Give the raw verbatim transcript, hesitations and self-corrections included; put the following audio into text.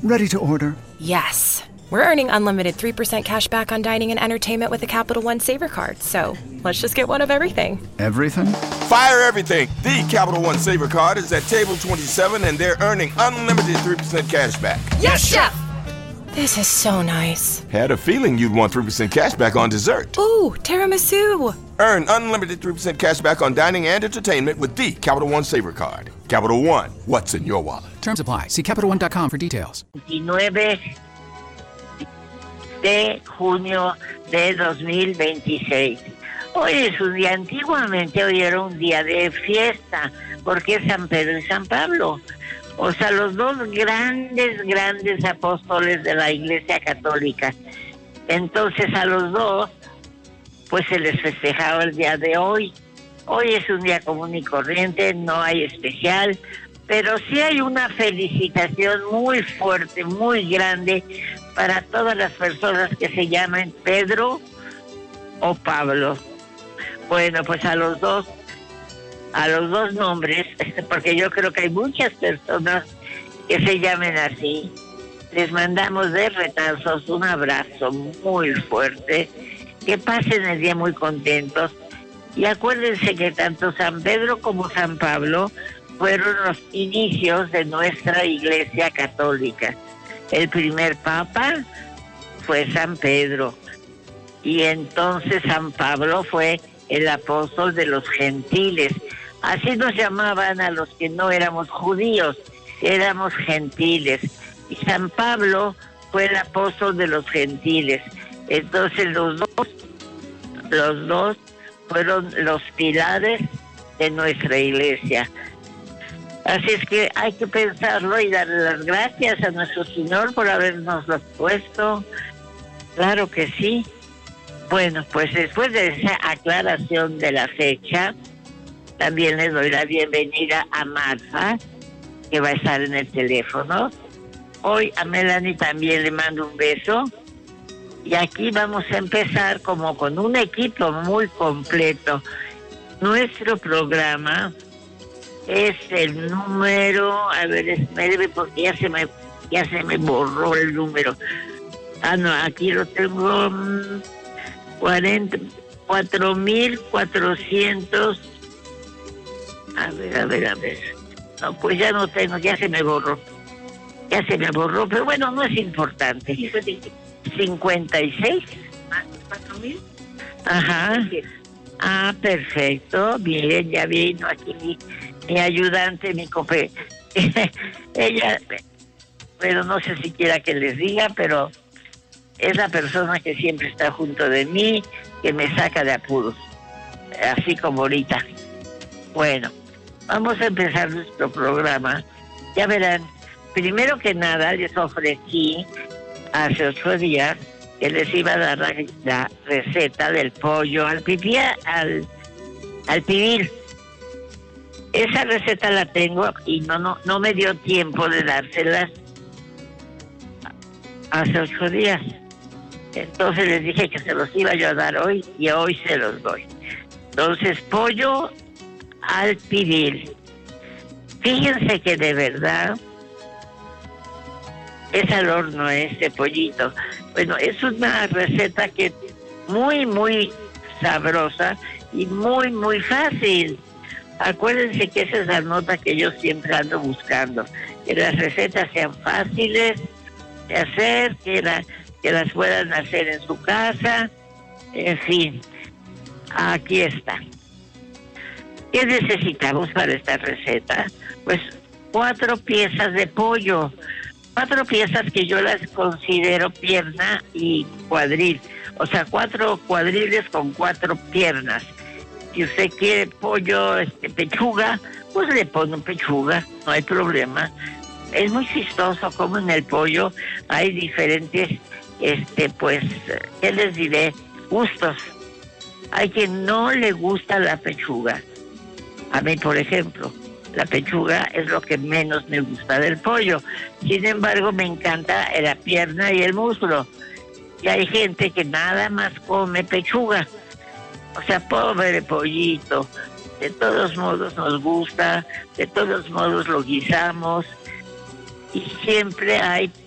Ready to order. Yes. We're earning unlimited three percent cash back on dining and entertainment with the Capital One Saver Card. So let's just get one of everything. Everything? Fire everything. The Capital One Saver Card is at table twenty-seven, and they're earning unlimited three percent cash back. Yes, Chef! This is so nice. Had a feeling you'd want three percent cash back on dessert. Ooh, tiramisu. Earn unlimited three percent cash back on dining and entertainment with the Capital One Saver Card. Capital One, what's in your wallet? Terms apply. See Capital One dot com for details. veintinueve de junio de dos mil veintiséis. Hoy es un día, antiguamente hoy era un día de fiesta, porque es San Pedro y San Pablo. O sea, los dos grandes, grandes apóstoles de la Iglesia Católica. Entonces a los dos, pues se les festejaba el día de hoy. Hoy es un día común y corriente, no hay especial, pero sí hay una felicitación muy fuerte, muy grande para todas las personas que se llaman Pedro o Pablo. Bueno, pues a los dos, a los dos nombres, porque yo creo que hay muchas personas que se llamen así, les mandamos de retazos un abrazo muy fuerte, que pasen el día muy contentos. Y acuérdense que tanto San Pedro como San Pablo fueron los inicios de nuestra Iglesia Católica. El primer papa fue San Pedro, y entonces San Pablo fue el apóstol de los gentiles. Así nos llamaban a los que no éramos judíos, éramos gentiles. Y San Pablo fue el apóstol de los gentiles. Entonces los dos, los dos fueron los pilares de nuestra iglesia. Así es que hay que pensarlo y darle las gracias a nuestro Señor por habernoslo puesto. Claro que sí. Bueno, pues después de esa aclaración de la fecha, también les doy la bienvenida a Marfa, que va a estar en el teléfono. Hoy a Melanie también le mando un beso. Y aquí vamos a empezar como con un equipo muy completo. Nuestro programa es el número, a ver, espéreme porque ya se me, ya se me borró el número. Ah, no, aquí lo tengo, mmm, cuarenta, cuatro mil cuatrocientos. A ver, a ver, a ver. No, pues ya no tengo, ya se me borró. Ya se me borró, pero bueno, no es importante. cincuenta y seis. ¿cuatro mil? Ajá. Ah, perfecto. Bien, ya vino aquí mi, mi ayudante, mi cope. Ella, pero no sé si quiera que les diga, pero es la persona que siempre está junto de mí, que me saca de apuros. Así como ahorita. Bueno, vamos a empezar nuestro programa. Ya verán, primero que nada les ofrecí hace ocho días que les iba a dar la, la receta del pollo al pipí, al, al pibil. Esa receta la tengo y no, no, no me dio tiempo de dárselas hace ocho días. Entonces les dije que se los iba yo a dar hoy y hoy se los doy. Entonces, pollo al pibil. Fíjense que de verdad es al horno este pollito. Bueno, es una receta que muy, muy sabrosa y muy, muy fácil. Acuérdense que esa es la nota que yo siempre ando buscando. Que las recetas sean fáciles de hacer, que, la, que las puedan hacer en su casa. En fin, aquí está. ¿Qué necesitamos para esta receta? Pues cuatro piezas de pollo. Cuatro piezas que yo las considero pierna y cuadril. O sea, cuatro cuadriles con cuatro piernas. Si usted quiere pollo, este, pechuga, pues le pone pechuga, no hay problema. Es muy chistoso como en el pollo hay diferentes, este, pues, ¿qué les diré? Gustos. Hay quien no le gusta la pechuga. A mí, por ejemplo, la pechuga es lo que menos me gusta del pollo. Sin embargo, me encanta la pierna y el muslo. Y hay gente que nada más come pechuga. O sea, pobre pollito. De todos modos nos gusta, de todos modos lo guisamos. Y siempre hay